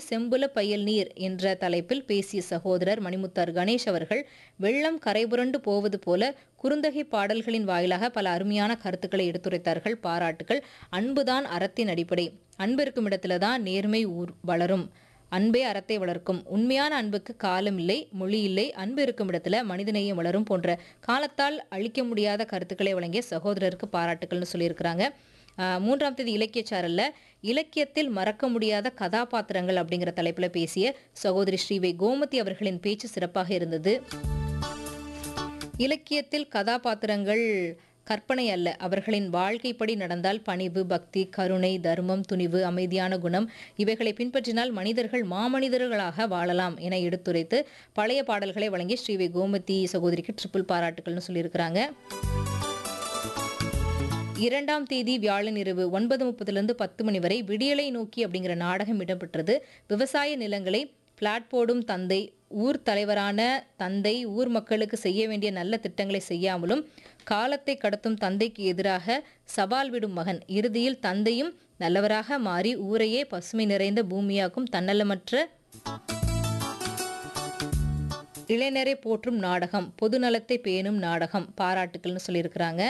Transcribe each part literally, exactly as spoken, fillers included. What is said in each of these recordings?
செம்புல பயல் நீர் என்ற தலைப்பில் பேசிய சகோதரர் மணிமுத்தார் கணேஷ் அவர்கள் வெள்ளம் கரைபுரண்டு போவது போல குறுந்தகை பாடல்களின் வாயிலாக பல அருமையான கருத்துக்களை எடுத்துரைத்தார்கள். பாராட்டுகள். அன்புதான் அறத்தின் அடிப்படை. அன்பு இருக்கும் இடத்துலதான் நேர்மை ஊர் வளரும். அன்பே அறத்தை வளர்க்கும். உண்மையான அன்புக்கு காலம் இல்லை, மொழி இல்லை. அன்பு இருக்கும் இடத்துல மனிதநேயம் வளரும் போன்ற காலத்தால் அழிக்க முடியாத கருத்துக்களை வழங்கிய சகோதரருக்கு பாராட்டுக்கள்னு சொல்லியிருக்கிறாங்க. மூன்றாம் தேதி இலக்கிய சாரல்ல இலக்கியத்தில் மறக்க முடியாத கதாபாத்திரங்கள் அப்படிங்கிற தலைப்புல பேசிய சகோதரி ஸ்ரீவை கோமதி அவர்களின் பேச்சு சிறப்பாக இருந்தது. இலக்கியத்தில் கதாபாத்திரங்கள் கற்பனை அல்ல, அவர்களின் வாழ்க்கைப்படி நடந்தால் பணிவு, பக்தி, கருணை, தர்மம், துணிவு, அமைதியான குணம் இவைகளை பின்பற்றினால் மனிதர்கள் மாமனிதர்களாக வாழலாம் என எடுத்துரைத்து பழைய பாடல்களை வழங்கி ஸ்ரீவை கோமதி சகோதரிக்கு ட்ரிபிள் பாராட்டுகள்னு சொல்லியிருக்கிறாங்க. இரண்டாம் தேதி வியாழன் இரவு ஒன்பது முப்பதுலேருந்து பத்து மணி வரை விடியலை நோக்கி அப்படிங்கிற நாடகம் இடம்பெற்றது. விவசாய நிலங்களை பிளாட் போடும் தந்தை, ஊர் தலைவரான தந்தை ஊர் மக்களுக்கு செய்ய வேண்டிய நல்ல திட்டங்களை செய்யாமலும் காலத்தை கடத்தும் தந்தைக்கு எதிராக சவால் விடும் மகன், இறுதியில் தந்தையும் நல்லவராக மாறி ஊரையே பசுமை நிறைந்த பூமியாக்கும் தன்னலமற்ற இளைஞரை போற்றும் நாடகம், பொதுநலத்தை பேணும் நாடகம். பாராட்டுக்கள்னு சொல்லியிருக்கிறாங்க.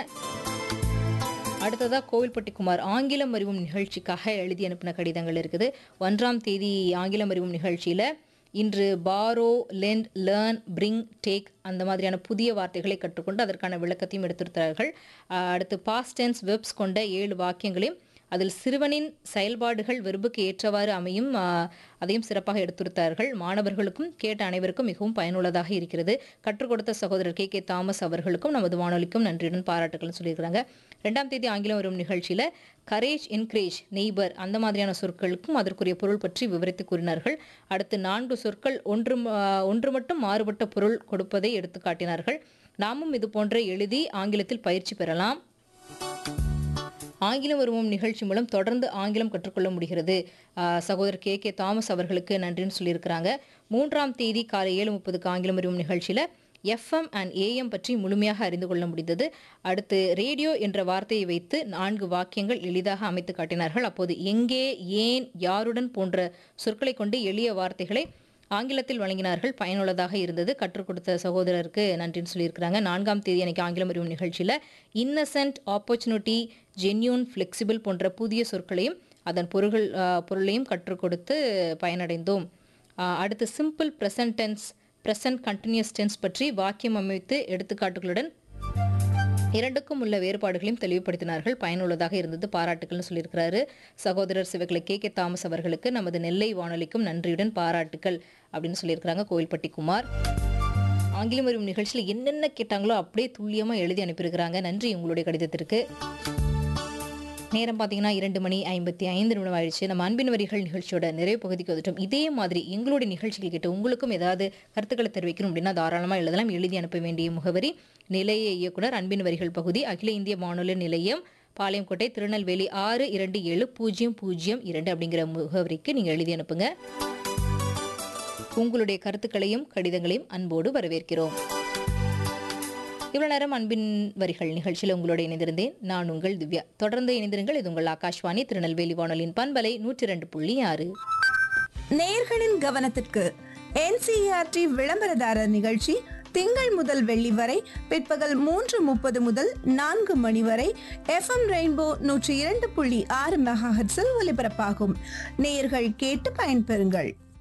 அடுத்ததா கோவில்பட்டி குமார் ஆங்கிலம் அறிவும் நிகழ்ச்சிக்காக எழுதி அனுப்பின கடிதங்கள் இருக்குது. ஒன்றாம் தேதி ஆங்கிலம் அறிவும் நிகழ்ச்சியில இன்று borrow, lend, learn, bring, take அந்த மாதிரியான புதிய வார்த்தைகளை கற்றுக்கொண்டு அதற்கான விளக்கத்தையும் எடுத்துரைத்தார்கள். அடுத்து பாஸ்ட் டென்ஸ் வெப்ஸ் கொண்ட ஏழு வாக்கியங்களையும் அதில் சிறுவனின் செயல்பாடுகள் வெறுப்புக்கு ஏற்றவாறு அமையும் அதையும் சிறப்பாக எடுத்துரைத்தார்கள். மாணவர்களுக்கும் கேட்ட அனைவருக்கும் மிகவும் பயனுள்ளதாக இருக்கிறது. கற்றுக் கொடுத்த சகோதரர் கே கே தாமஸ் அவர்களுக்கும் நமது வானொலிக்கும் நன்றியுடன் பாராட்டுகள் சொல்லியிருக்கிறாங்க. ரெண்டாம் தேதி ஆங்கிலம் வரும் நிகழ்ச்சியில் கரேஜ், என்கரேஜ், நெய்பர் அந்த மாதிரியான சொற்களுக்கும் அதற்குரிய பொருள் பற்றி விவரித்து கூறினார்கள். அடுத்து நான்கு சொற்கள் ஒன்று ஒன்று மட்டும் மாறுபட்ட பொருள் கொடுப்பதை எடுத்து காட்டினார்கள். நாமும் இது போன்ற எழுதி ஆங்கிலத்தில் பயிற்சி பெறலாம். ஆங்கிலம் வருவோம் நிகழ்ச்சி மூலம் தொடர்ந்து ஆங்கிலம் கற்றுக்கொள்ள முடிகிறது. சகோதரர் கே கே தாமஸ் அவர்களுக்கு நன்றின்னு சொல்லியிருக்கிறாங்க. மூன்றாம் தேதி காலை ஏழு முப்பதுக்கு ஆங்கிலம் வருவோம் நிகழ்ச்சியில் எஃப்எம் அண்ட் ஏஎம் பற்றி முழுமையாக அறிந்து கொள்ள முடிந்தது. அடுத்து ரேடியோ என்ற வார்த்தையை வைத்து நான்கு வாக்கியங்கள் எளிதாக அமைத்து காட்டினார்கள். அப்போது எங்கே, ஏன், யாருடன் போன்ற சொற்களை கொண்டு எளிய வார்த்தைகளை ஆங்கிலத்தில் வழங்கினார்கள். பயனுள்ளதாக இருந்தது. கற்றுக் கொடுத்த சகோதரருக்கு நன்றின்னு சொல்லியிருக்கிறாங்க. நான்காம் தேதி அன்னைக்கு ஆங்கிலம் அறிவும் நிகழ்ச்சியில் இன்னசென்ட், ஆப்பர்ச்சுனிட்டி, ஜென்யூன், ஃப்ளெக்சிபிள் போன்ற புதிய சொற்களையும் அதன் பொருள் பொருளையும் கற்றுக் கொடுத்து பயனடைந்தோம். அடுத்து simple present tense, present continuous tense பற்றி வாக்கியம் அமைத்து எடுத்துக்காட்டுகளுடன் இரண்டுக்கும் உள்ள வேறுபாடுகளையும் தெளிவுபடுத்தினார்கள். பயனுள்ளதாக இருந்தது. பாராட்டுகள்னு சொல்லியிருக்கிறாரு சகோதரர் சிவகலை கே கே தாமஸ் அவர்களுக்கு நமது நெல்லை வானொலிக்கும் நன்றியுடன் பாராட்டுக்கள் அப்படின்னு சொல்லியிருக்கிறாங்க கோவில்பட்டி குமார். ஆங்கிலம் வரும் நிகழ்ச்சியில் என்னென்ன கேட்டாங்களோ அப்படியே துல்லியமாக எழுதி அனுப்பியிருக்கிறாங்க. நன்றி உங்களுடைய கடிதத்திற்கு. நேரம் பார்த்தீங்கன்னா இரண்டு மணி ஐம்பத்தி ஐந்து நிமிடம் ஆயிடுச்சு. நம்ம அன்பின் வரிகள் நிகழ்ச்சியோட நிறைவு பகுதிக்கு வந்துட்டோம். இதே மாதிரி எங்களுடைய நிகழ்ச்சிகள் கேட்டு உங்களுக்கும் ஏதாவது கருத்துக்களை தெரிவிக்கணும் அப்படின்னா தாராளமாக எழுதலாம். எழுதி அனுப்ப வேண்டிய முகவரி நிலைய இயக்குனர் அன்பின் வரிகள் பகுதி, அகில இந்திய வானொலி நிலையம், பாளையங்கோட்டை, திருநெல்வேலி ஆறு இரண்டு ஏழு பூஜ்ஜியம் பூஜ்ஜியம் இரண்டு அப்படிங்கிற முகவரிக்கு நீங்கள் எழுதி அனுப்புங்க. உங்களுடைய கருத்துக்களையும் கடிதங்களையும் அன்போடு வரவேற்கிறோம். இவ்வளவு நேரம் அன்பின் வரிகள் நிகழ்ச்சியில் உங்களோட இணைந்திருந்தேன் நான் உங்கள் திவ்யா. தொடர்ந்து இணைந்திருங்கள். இது உங்கள் ஆகாஷ்வாணி திருநெல்வேலி வானொலியின் பண்பலை நூற்றி இரண்டு புள்ளி ஆறு. நேயர்களின் கவனத்திற்கு என்சிஇஆர்டி விளம்பரதாரர் நிகழ்ச்சி திங்கள் முதல் வெள்ளி வரை பிற்பகல் மூன்று முப்பது முதல் நான்கு மணி வரை எஃப்எம் ரெயின்போ நூற்றி இரண்டு புள்ளி ஆறு மெகாஹெர்ட்ஸில் ஒலிபரப்பாகும். நேயர்கள் கேட்டு பயன்பெறுங்கள்.